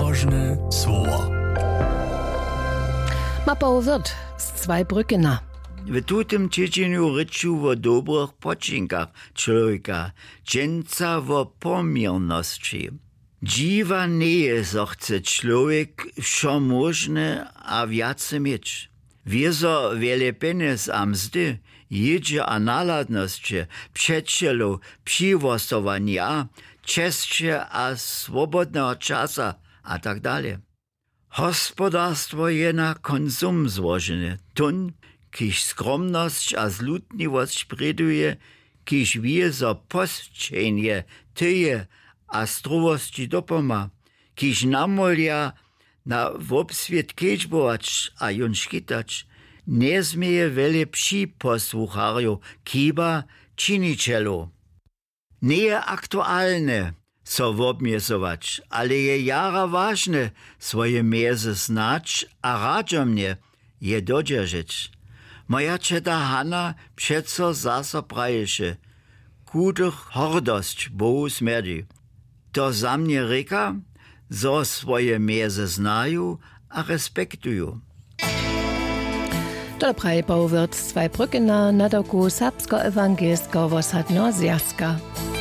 Odważne słowa. Mapał Wirt z Zweibrückener. W tutym tydzieniu ryczu o dobrych poczynkach człowieka, dżęca o pomierności. Dziwa nie jest, że chce człowiek wszo możne a więcej mieć. Wiezo wiele pieniędzy a mzdy, jedzie a naladności, przyjacielu, przywostowania, czescie a swobodnego czasa a tak dalej. Gospodarstwo je na konsum złożone. Tun, kiż skromność a zlutliwość preduje, kiż wie, że postrzenie tyje a zdrowości dopoma, kiż namolia na wobswiet kiećbować a jon škitać, nie zmieje wiele przyposłucharju kiba činicielu. Nie je aktualne so wobmiesować, ale je jara ważne swoje mierze znać a radzomnie je dodzierżyć. Moja czeta Hanna przeco zasa praješe, kudych hordość Bohu smerdzi. To za mnie reka, zo swoje mierze znają a respektują. To praje Paul Wirt z Zweibrückener na doku serbsko-ewangelsko-wosadno zjazka.